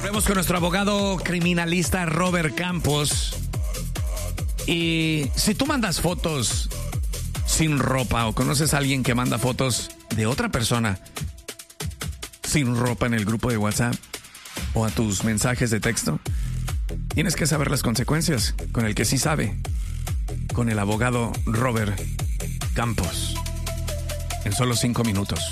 Volvemos con nuestro abogado criminalista Robert Campos. Y si tú mandas fotos sin ropa o conoces a alguien que manda fotos de otra persona sin ropa en el grupo de WhatsApp o a tus mensajes de texto, tienes que saber las consecuencias con el que sí sabe, con el abogado Robert Campos, en solo 5 minutos.